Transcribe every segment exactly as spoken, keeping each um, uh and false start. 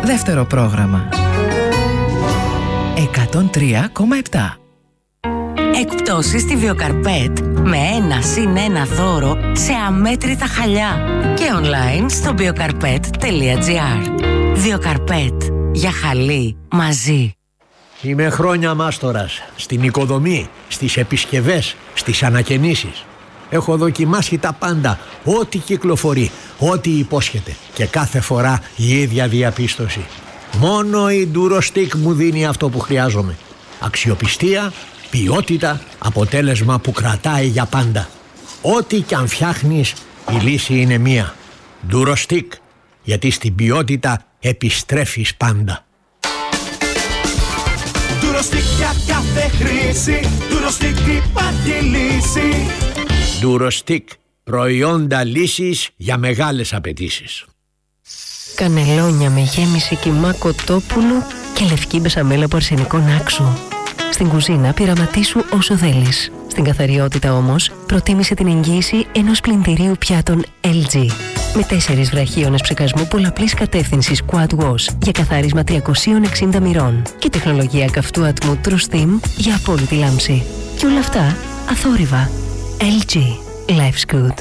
δεύτερο πρόγραμμα. εκατόν τρία κόμμα επτά. Εκπτώσεις στη Βιοκαρπέτ με ένα συν ένα δώρο σε αμέτρητα χαλιά και online στο βιοκαρπέτ τελεία τζι άρ. Βιοκαρπέτ, για χαλί μαζί. Είμαι χρόνια μάστορας στην οικοδομή, στις επισκευές, στις ανακαινήσεις. Έχω δοκιμάσει τα πάντα, ό,τι κυκλοφορεί, ό,τι υπόσχεται και κάθε φορά η ίδια διαπίστωση. Μόνο η Durostix μου δίνει αυτό που χρειάζομαι. Αξιοπιστία, ποιότητα, αποτέλεσμα που κρατάει για πάντα. Ό,τι κι αν φτιάχνεις, η λύση είναι μία. Durostix, γιατί στην ποιότητα επιστρέφεις πάντα. Durostix για κάθε χρήση, Durostix υπάρχει λύση. Durostix, προϊόντα λύσης για μεγάλες απαιτήσεις. Κανελόνια με γέμιση κιμά κοτόπουλου και λευκή μπεσαμέλα από αρσενικό νάξου. Στην κουζίνα πειραματίσου όσο θέλεις. Στην καθαριότητα όμως προτίμησε την εγγύηση ενός πλυντηρίου πιάτων ελ τζι. Με τέσσερις βραχίονες ψεκασμού πολλαπλής κατεύθυνσης Quad Wash για καθάρισμα τριακόσια εξήντα μοιρών και τεχνολογία καυτού ατμού True Steam για απόλυτη λάμψη. Και όλα αυτά αθόρυβα. ελ τζι. Life's good.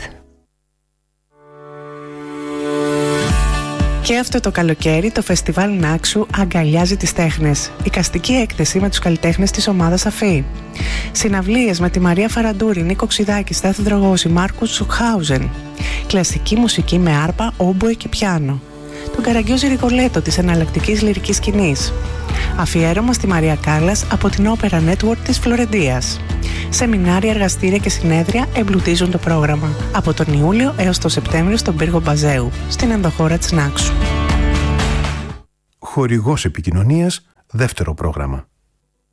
Και αυτό το καλοκαίρι το φεστιβάλ Νάξου αγκαλιάζει τις τέχνες. Εικαστική έκθεση με τους καλλιτέχνες της ομάδας Αφή. Συναυλίες με τη Μαρία Φαραντούρη, Νίκο Ξιδάκη, Στάθη Δρογόση, Μάρκο Σουχάουζεν. Κλασική μουσική με άρπα, όμποε και πιάνο. Τον Καραγκιόζη Ρικολέτο της εναλλακτικής λυρικής σκηνής. Αφιέρωμα στη Μαρία Κάλλας από την Opera Network της Φλωρεντίας. Σεμινάρια, εργαστήρια και συνέδρια εμπλουτίζουν το πρόγραμμα από τον Ιούλιο έως τον Σεπτέμβριο στον πύργο Μπαζέου, στην ενδοχώρα της Νάξου. Χορηγός επικοινωνίας, δεύτερο πρόγραμμα.